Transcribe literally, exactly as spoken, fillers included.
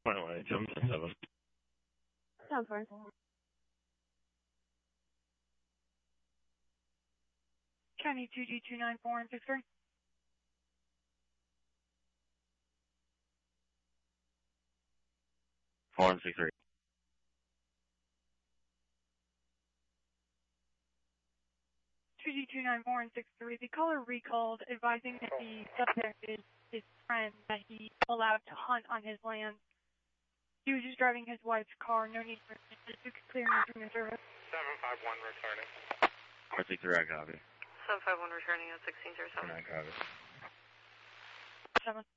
My way, jump to seven. Sounds fine. County two G two nine four and six three. Four and six three. two G two nine four and six three. The caller recalled advising that the subject is his friend that he allowed to hunt on his land. He was just driving his wife's car. No need for specific clearance from the service. seven five one returning. Four six three, I copy. seven five one returning at sixteen zero seven. I copy. Seven.